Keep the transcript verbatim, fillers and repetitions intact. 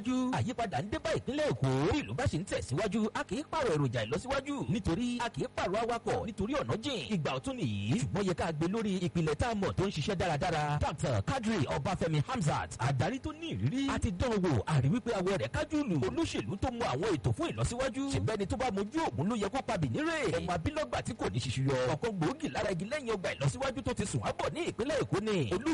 àyípadà ń dé bá ìpínlẹ̀ Èkó. Bí ìlú bá ṣe ń tẹ̀síwájú, a kì í pààrọ̀ èròjà ìlọsíwájú. Nítorí a kì í pààrọ̀ awakọ̀ nítorí ọ̀nà jìn. Ìgbà ọ̀tun nìyí. Ṣùgbọ́n yẹ ká gbé lórí ìpìlẹ̀ tá a mọ̀ tó ń ṣiṣẹ́ dáradára. Dr. Kadri Ọbáfẹ́mi Hamzat, adarí tó ní ìrírí. A ti dán wò, àrí wípé awọ rẹ̀ kájú lù. Olóṣèlú tó mọ àwọn ètò fún ìlọsíwájú. Ṣèbẹ́ni tó bá mojú ògùn ló yẹ kó pa bìnírè. Ọmọ abílọ́gbà tí kò ní ṣiṣu yọ. Ọ̀kan gbòógì lára igi lẹ́yìn ọgbà ìlọsíwájú tó ti sùn ábọ̀ ní ìpínlẹ̀ Èkó ni.